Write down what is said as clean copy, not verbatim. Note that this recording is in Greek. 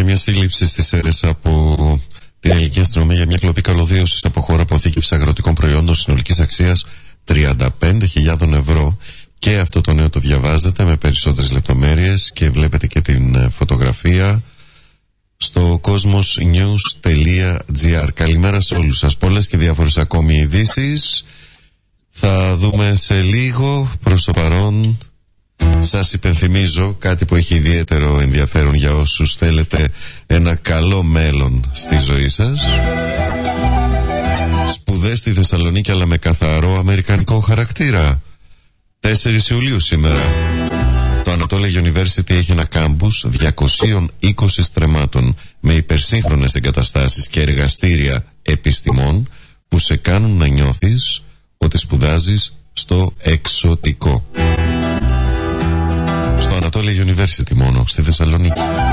μια σύλληψη στις Σέρρες από την Ελληνική Αστυνομία για μια κλοπή καλωδίωσης από χώρα αποθήκευση αγροτικών προϊόντων συνολικής αξίας 35.000 ευρώ. Και αυτό το νέο το διαβάζετε με περισσότερες λεπτομέρειες και βλέπετε και την φωτογραφία στο cosmosnews.gr. Καλημέρα σε όλους σας. Πολλές και διάφορες ακόμη ειδήσεις θα δούμε σε λίγο. Προς το παρόν σας υπενθυμίζω κάτι που έχει ιδιαίτερο ενδιαφέρον για όσους θέλετε ένα καλό μέλλον στη ζωή σας. Σπουδές στη Θεσσαλονίκη αλλά με καθαρό αμερικανικό χαρακτήρα. 4 Ιουλίου σήμερα το Anatolia University έχει ένα κάμπους 220 στρεμμάτων με υπερσύγχρονες εγκαταστάσεις και εργαστήρια επιστημών που σε κάνουν να νιώθεις ότι σπουδάζεις στο εξωτικό. Στο Anatolia University μόνο, στη Θεσσαλονίκη.